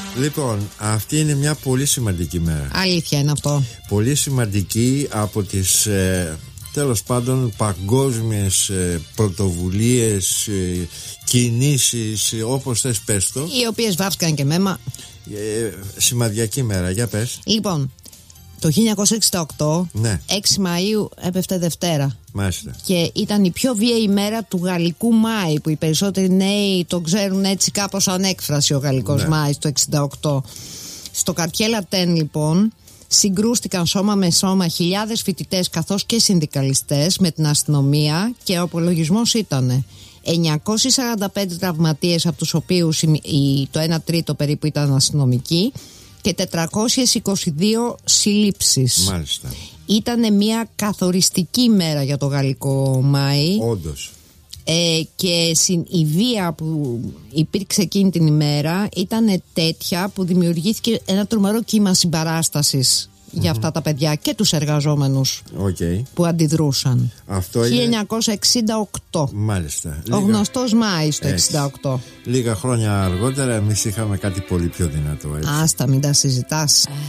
Λοιπόν, αυτή είναι μια πολύ σημαντική μέρα. Αλήθεια είναι αυτό. Πολύ σημαντική από τις τέλος πάντων παγκόσμιες πρωτοβουλίες, κινήσεις, όπως θες πες το, οι οποίες βάφτηκαν και μέμα. σημαδιακή μέρα, για πες. Λοιπόν, το 1968, ναι. 6 Μαΐου έπεφτε Δευτέρα. Μάλιστα. Και ήταν η πιο βίαιη ημέρα του γαλλικού Μάη, που οι περισσότεροι νέοι το ξέρουν έτσι κάπως σαν έκφραση, ο γαλλικός Μάης, το 68. Στο Καρτιέ Λατέν, λοιπόν, συγκρούστηκαν σώμα με σώμα χιλιάδες φοιτητές καθώς και συνδικαλιστές με την αστυνομία, και ο απολογισμός ήταν 945 τραυματίες, από τους οποίους το 1 τρίτο περίπου ήταν αστυνομικοί, και 422 συλλήψεις. Μάλιστα. Ήτανε μια καθοριστική μέρα για το γαλλικό Μάη. Όντως. Και η βία που υπήρξε εκείνη την ημέρα ήταν τέτοια που δημιουργήθηκε ένα τρομερό κύμα συμπαράστασης για αυτά τα παιδιά και τους εργαζόμενους που αντιδρούσαν. Αυτό 1968. Μάλιστα. Ο γνωστός Μάης το 68. Λίγα χρόνια αργότερα εμείς είχαμε κάτι πολύ πιο δυνατό, έτσι. Άστα, μην τα συζητάς.